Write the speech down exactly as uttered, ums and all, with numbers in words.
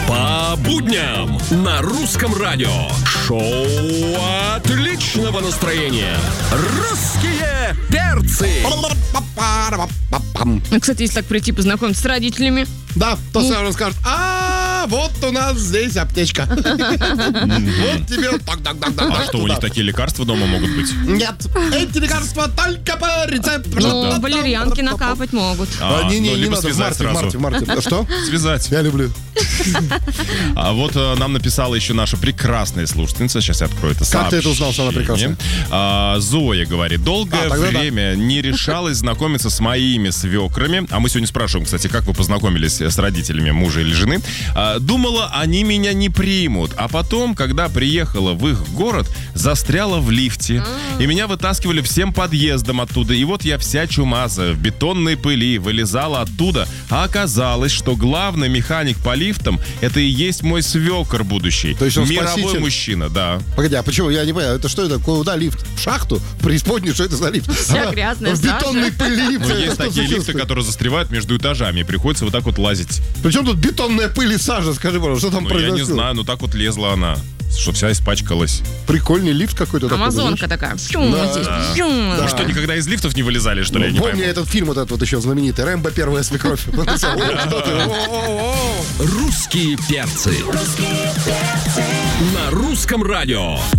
По будням на русском радио. Шоу отличного настроения. Русские перцы. Кстати, если так прийти познакомиться с родителями. Да, то сразу скажут: а вот у нас здесь аптечка. Вот тебе так-так-так-так. А что, у них такие лекарства дома могут быть? Нет, эти лекарства только по рецепту. Ну, валерьянки накапать могут. А, Не, не, ну, не либо надо, в связать марте, в сразу. марте, в марте. Что? Связать. Я люблю. А вот а, нам написала еще наша прекрасная слушательница. Сейчас я открою это сообщение. Как ты это узнал, что она прекрасная? А, Зоя говорит: долгое А, время да. не решалась знакомиться с моими свекрами. А мы сегодня спрашиваем, кстати, как вы познакомились с родителями мужа или жены. А, думала, они меня не примут. А потом, когда приехала в их город, застряла в лифте. И меня вытаскивали всем подъездом оттуда. И вот я вся чумазая, в бетонной пыли, вылезала оттуда. А оказалось, что главный механик по лифтам — это и есть мой свекр будущий. То есть он мировой спаситель? мужчина, да. Погоди, а почему? Я не понимаю, это что это? Куда лифт? В шахту? В преисподнюю? Что это за лифт? Вся Она грязная, В бетонной пыли. Ну, есть такие лифты, которые застревают между этажами. И приходится вот так вот лазить. Причем тут бетонная пыль и сажа? Скажи, пожалуйста, что там Ну, я произошло? не знаю, но так вот лезла она, что вся испачкалась. Прикольный лифт какой-то такой. Амазонка знаешь? такая. Пшум, Да. здесь, пшум. Вы что, никогда из лифтов не вылезали, что ли? Я не Помни пойму. этот фильм вот этот вот еще знаменитый «Рэмбо. Первая свекровь». Русские перцы. На русском радио.